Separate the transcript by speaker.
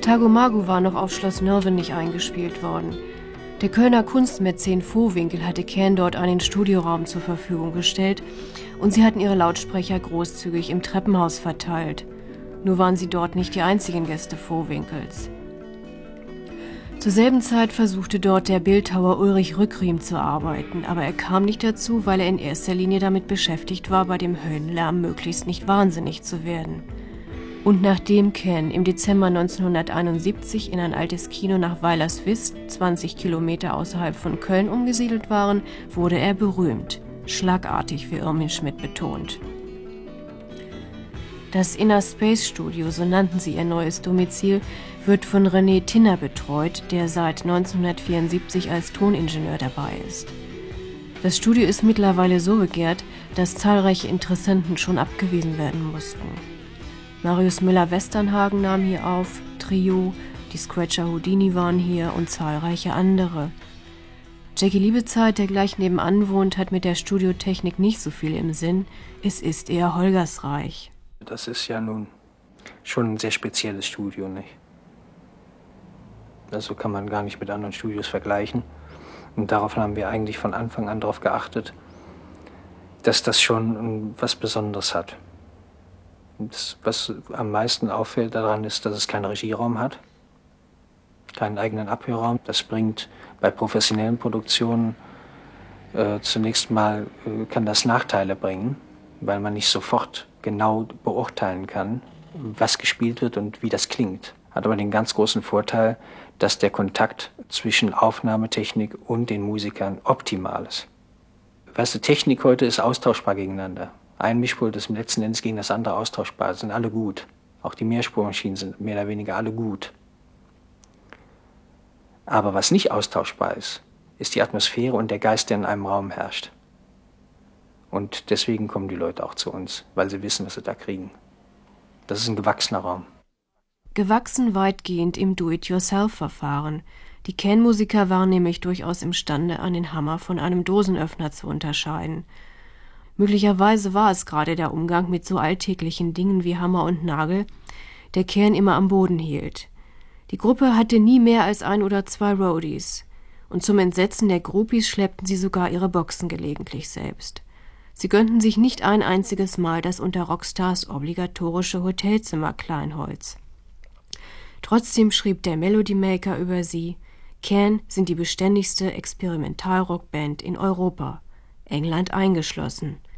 Speaker 1: Tagomago war noch auf Schloss Nörven nicht eingespielt worden. Der Kölner Kunstmäzen Vohwinkel hatte Can dort einen Studioraum zur Verfügung gestellt und sie hatten ihre Lautsprecher großzügig im Treppenhaus verteilt. Nur waren sie dort nicht die einzigen Gäste Vohwinkels. Zur selben Zeit versuchte dort der Bildhauer Ulrich Rückriem zu arbeiten, aber er kam nicht dazu, weil er in erster Linie damit beschäftigt war, bei dem Höllenlärm möglichst nicht wahnsinnig zu werden. Und nachdem Can im Dezember 1971 in ein altes Kino nach Weilerswist, 20 Kilometer außerhalb von Köln, umgesiedelt waren, wurde er berühmt. Schlagartig, wie Irmin Schmidt betont. Das Inner Space Studio, so nannten sie ihr neues Domizil, wird von René Tinner betreut, der seit 1974 als Toningenieur dabei ist. Das Studio ist mittlerweile so begehrt, dass zahlreiche Interessenten schon abgewiesen werden mussten. Marius Müller-Westernhagen nahm hier auf, Trio, die Scratcher Houdini waren hier und zahlreiche andere. Jackie Liebezeit, der gleich nebenan wohnt, hat mit der Studiotechnik nicht so viel im Sinn. Es ist eher Holgersreich.
Speaker 2: Das ist ja nun schon ein sehr spezielles Studio, nicht? Also kann man gar nicht mit anderen Studios vergleichen. Und darauf haben wir eigentlich von Anfang an darauf geachtet, dass das schon was Besonderes hat. Das, was am meisten auffällt daran ist, dass es keinen Regieraum hat, keinen eigenen Abhörraum. Das bringt bei professionellen Produktionen zunächst mal, kann das Nachteile bringen, weil man nicht sofort genau beurteilen kann, was gespielt wird und wie das klingt. Hat aber den ganz großen Vorteil, dass der Kontakt zwischen Aufnahmetechnik und den Musikern optimal ist. Weißt du, Technik heute ist austauschbar gegeneinander. Ein Mischpult ist letzten Endes gegen das andere austauschbar, sind alle gut. Auch die Mehrspurmaschinen sind mehr oder weniger alle gut. Aber was nicht austauschbar ist, ist die Atmosphäre und der Geist, der in einem Raum herrscht. Und deswegen kommen die Leute auch zu uns, weil sie wissen, was sie da kriegen. Das ist ein gewachsener Raum.
Speaker 1: Gewachsen weitgehend im Do-it-yourself-Verfahren. Die Can-Musiker waren nämlich durchaus imstande, einen Hammer von einem Dosenöffner zu unterscheiden. Möglicherweise war es gerade der Umgang mit so alltäglichen Dingen wie Hammer und Nagel, der Can immer am Boden hielt. Die Gruppe hatte nie mehr als 1 oder 2 Roadies. Und zum Entsetzen der Groupies schleppten sie sogar ihre Boxen gelegentlich selbst. Sie gönnten sich nicht ein einziges Mal das unter Rockstars obligatorische Hotelzimmer Kleinholz. Trotzdem schrieb der Melody Maker über sie: Can sind die beständigste Experimentalrockband in Europa, England eingeschlossen.